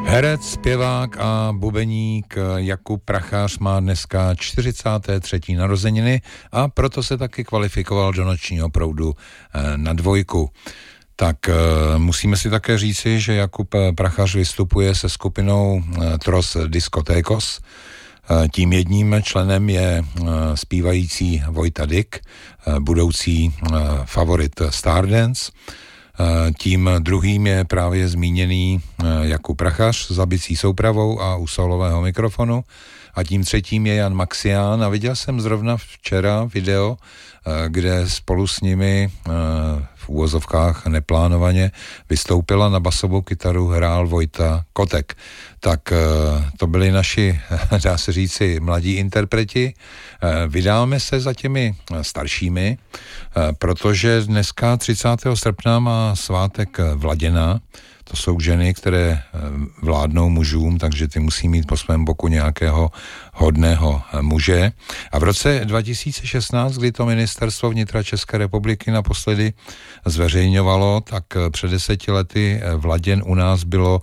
Herec, zpěvák a bubeník Jakub Prachař má dneska 43. narozeniny a proto se taky kvalifikoval do Nočního proudu na 2. Tak musíme si také říci, že Jakub Prachař vystupuje se skupinou Tros Diskotékos. Tím jedním členem je zpívající Vojta Dyk, budoucí favorit Stardance. Tím druhým je právě zmíněný Jakub Prachař s bicí soupravou a u solového mikrofonu. A tím třetím je Jan Maxián a viděl jsem zrovna včera video, kde spolu s nimi v úvozovkách neplánovaně vystoupila na basovou kytaru hrál Vojta Kotek. Tak to byli naši, dá se říci, mladí interpreti. Vydáme se za těmi staršími, protože dneska 30. srpna má svátek Vladěna. To jsou ženy, které vládnou mužům, takže ty musí mít po svém boku nějakého hodného muže. A v roce 2016, kdy to ministerstvo vnitra České republiky naposledy zveřejňovalo, tak před 10 lety Vladěn u nás bylo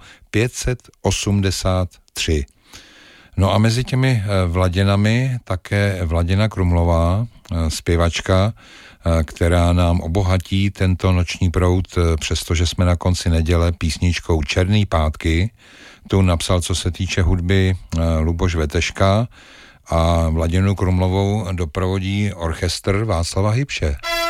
583. No a mezi těmi Vladěnami také Vladěna Krumlová, zpěvačka, která nám obohatí tento noční proud, přestože jsme na konci neděle, písničkou Černý pátky. Tu napsal, co se týče hudby, Luboš Veteška a Vladěnu Krumlovou doprovodí orchestr Václava Hybše.